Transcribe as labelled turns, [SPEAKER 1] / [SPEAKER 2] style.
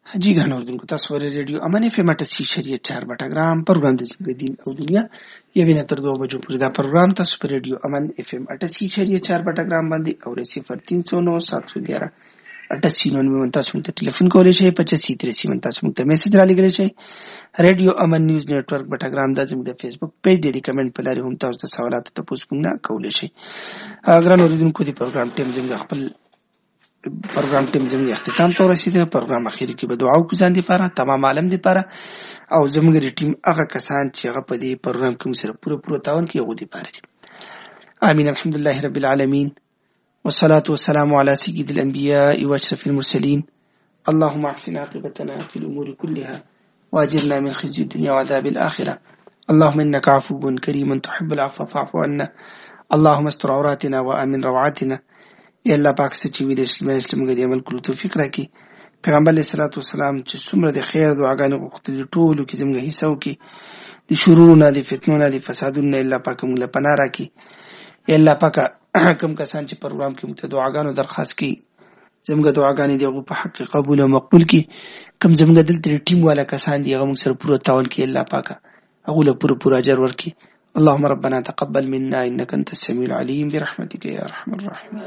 [SPEAKER 1] जी ګرانو اوریدونکو تاسو ورې ریډیو امن اف ام 88.4 بټګرام پروګرام د زموږ دین او دنیا یوه نه تر 2 بجو پورې دا پروګرام تاسو په ریډیو امن اف ام 88.4 بټګرام باندې او 0309 711 88 تاسو ته ټلیفون کولای شئ 85 تاسو ته میسج را لګولای شئ ریډیو امن نیوز نیټورک بټګرام د زموږ د فیسبوک پیج د کمنټ په لاري هم تاسو ته سوالات ته پوښتنه کولای شئ ګرانو اوریدونکو د پروګرام ټیم زموږ خپل پروګرام ټیم زموږ اختتام ته ورسیده پروګرام اخیری کې به دعا وکړو ځان لپاره تمام عالم لپاره او زموږ د ټیم هغه کسان چې هغه په دې پروګرام کې سره پوره تعاون کوي هغه لپاره امين الحمدلله رب العالمين والصلاه والسلام على سيد الانبياء واشرف المرسلين اللهم احسن عاقبتنا في الامور كلها واجرنا من خزي الدنيا وعذاب الاخره اللهم انك عفو كريم تحب العفو فاعف عنا اللهم استر عوراتنا وامن روعاتنا یا الله پاک سچې ویل چې موږ دې عمل کولو توفیق راکړي پیغمبر علیه الصلاۃ والسلام چې څومره د خیر دعاګانې غوښتلې ټولو کې زموږ حصہ وکړي د شرورونو د فتنونو د فسادونو الله پاک موږ له پناه راکړي یا الله پاک کوم کسان چې پروګرام کې موږ ته دعاګانو درخواست کوي زموږ دعاګانې دې هغه په حق قبول او مقبول کړي کوم زموږ دلته ټیم والا کسان دي هغه موږ سره پوره تعاون کوي الله پاک هغه له پوره اجر ورکړي اللهم ربنا تقبل منا انك انت السميع العليم برحمتك يا ارحم الراحمين